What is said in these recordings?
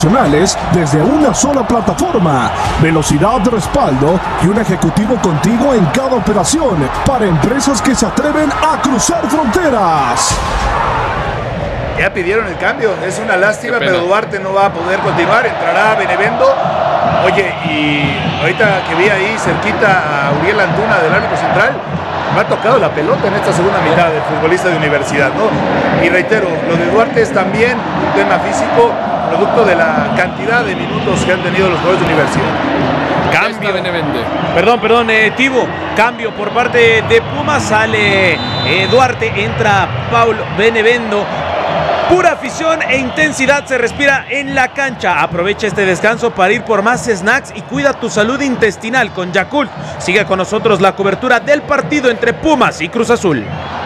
desde una sola plataforma, velocidad de respaldo y un ejecutivo contigo en cada operación para empresas que se atreven a cruzar fronteras. Ya pidieron el cambio, es una lástima, pero Duarte no va a poder continuar, entrará Benevendo. Oye, y ahorita que vi ahí cerquita a Uriel Antuna del árbitro central, me ha tocado la pelota en esta segunda mitad del futbolista de Universidad, ¿no? Y reitero, lo de Duarte es también un tema físico, producto de la cantidad de minutos que han tenido los jugadores de Universidad. Cambio. Perdón, Tibo. Cambio por parte de Pumas. Sale Duarte, entra Paul Benevendo. Pura afición e intensidad se respira en la cancha. Aprovecha este descanso para ir por más snacks y cuida tu salud intestinal con Yakult. Sigue con nosotros la cobertura del partido entre Pumas y Cruz Azul.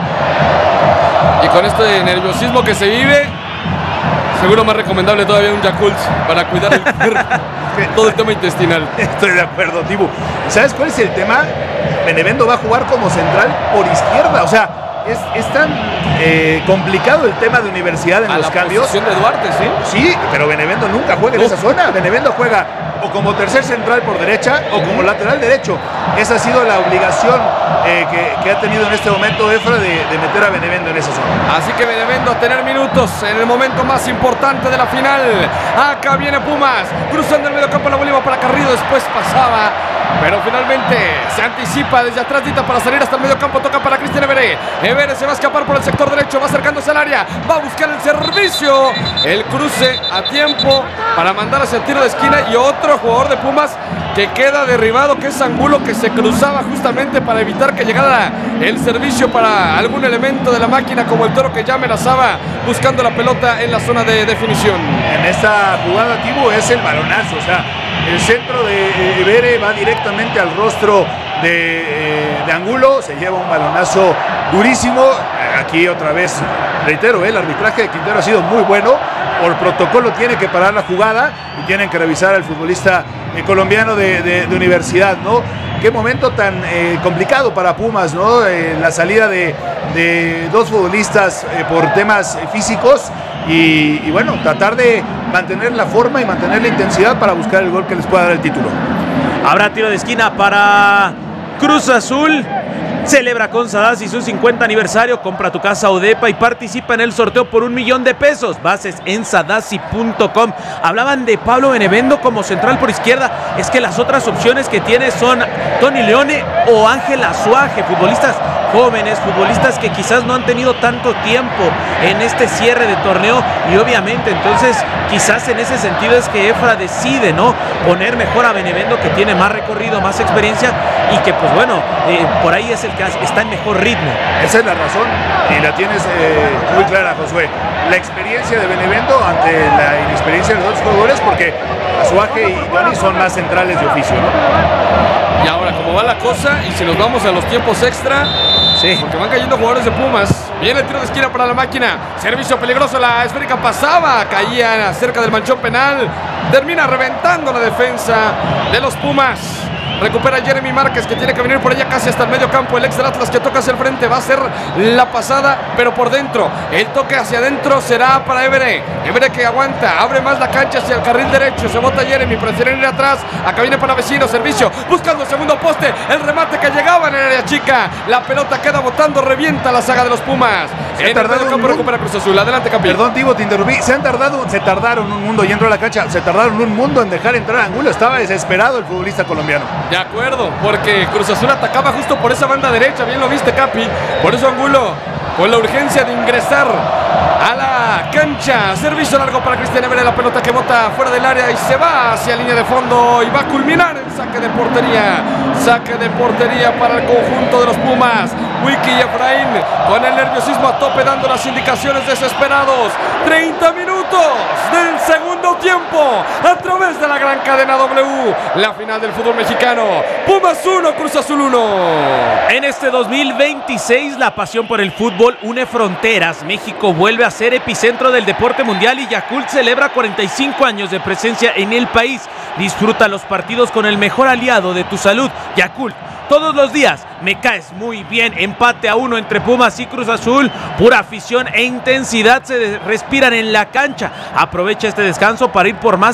Y con este nerviosismo que se vive, seguro más recomendable todavía un Yakult para cuidar el cuerpo, todo el tema intestinal. Estoy de acuerdo, Tibu. ¿Sabes cuál es el tema? Benevendo va a jugar como central por izquierda, o sea, es tan complicado el tema de Universidad en los cambios. Posición de Duarte, ¿sí? Sí, pero Benevendo nunca juega en esa zona. Benevendo juega o como tercer central por derecha o como lateral derecho. Esa ha sido la obligación que ha tenido en este momento Efra de meter a Benevendo en esa zona. Así que Benevendo a tener minutos en el momento más importante de la final. Acá viene Pumas, cruzando el medio campo la Bolívar para Carrillo, después pasaba, pero finalmente se anticipa desde atrás Dita para salir hasta el medio campo, toca para Cristian Everé. Everé se va a escapar por el sector derecho, va acercándose al área, va a buscar el servicio, el cruce a tiempo para mandar hacia el tiro de esquina, y otro jugador de Pumas que queda derribado, que es Angulo, que se cruzaba justamente para evitar que llegara el servicio para algún elemento de la máquina, como el Toro, que ya amenazaba buscando la pelota en la zona de definición. En esta jugada, Tibu, es el balonazo, o sea, el centro de Everé va directamente al rostro de Angulo, se lleva un balonazo durísimo. Aquí otra vez, reitero, el arbitraje de Quintero ha sido muy bueno. Por protocolo tiene que parar la jugada y tienen que revisar al futbolista colombiano de Universidad, ¿no? Qué momento tan complicado para Pumas, ¿no? La salida de dos futbolistas por temas físicos y bueno, tratar de mantener la forma y mantener la intensidad para buscar el gol que les pueda dar el título. Habrá tiro de esquina para Cruz Azul. Celebra con Sadassi su 50 aniversario, compra tu casa Odepa y participa en el sorteo por $1,000,000. Bases en sadassi.com. Hablaban de Pablo Benevendo como central por izquierda. Es que las otras opciones que tiene son Tony Leone o Ángel Azuaje, futbolistas jóvenes, futbolistas que quizás no han tenido tanto tiempo en este cierre de torneo, y obviamente entonces quizás en ese sentido es que Efra decide, ¿no?, poner mejor a Benevendo, que tiene más recorrido, más experiencia y que pues bueno, por ahí es el que está en mejor ritmo. Esa es la razón y la tienes muy clara, Josué. La experiencia de Benevendo ante la inexperiencia de los otros jugadores, porque Azuaje y Tony son más centrales de oficio, ¿no? Y ahora, ¿cómo va la cosa? Y si nos vamos a los tiempos extra, sí, porque van cayendo jugadores de Pumas. Viene el tiro de esquina para la máquina. Servicio peligroso, la esférica pasaba, caía cerca del manchón penal. Termina reventando la defensa de los Pumas. Recupera Jeremy Márquez, que tiene que venir por ella casi hasta el medio campo. El ex del Atlas, que toca hacia el frente, va a ser la pasada, pero por dentro. El toque hacia adentro será para Everé. Everé que aguanta, abre más la cancha hacia el carril derecho. Se bota Jeremy, prefieren ir atrás. Acá viene para Vecino, servicio, buscando el segundo poste. El remate que llegaba en el área chica. La pelota queda botando, revienta la saga de los Pumas. En el medio campo recupera Cruz Azul. Adelante, campeón. Perdón, Tibo, te interrumpí. Se tardaron un mundo y entró a la cancha. Se tardaron un mundo en dejar entrar a Angulo. Estaba desesperado el futbolista colombiano. De acuerdo, porque Cruz Azul atacaba justo por esa banda derecha, bien lo viste, Capi. Por eso Angulo, con la urgencia de ingresar a la cancha. Servicio largo para Cristian Everé, la pelota que bota fuera del área y se va hacia línea de fondo y va a culminar en saque de portería. Saque de portería para el conjunto de los Pumas. Wiki y Efraín con el nerviosismo a tope, dando las indicaciones, desesperados. 30 minutos del segundo tiempo a través de la gran cadena W. La final del fútbol mexicano. Pumas 1, Cruz Azul 1. En este 2026 la pasión por el fútbol une fronteras. México vuelve a ser epicentro del deporte mundial y Yakult celebra 45 años de presencia en el país. Disfruta los partidos con el mejor aliado de tu salud, Yakult. todos los días. Me caes muy bien. Empate a 1 entre Pumas y Cruz Azul. Pura afición e intensidad se respiran en la cancha. Aprovecha este descanso para ir por más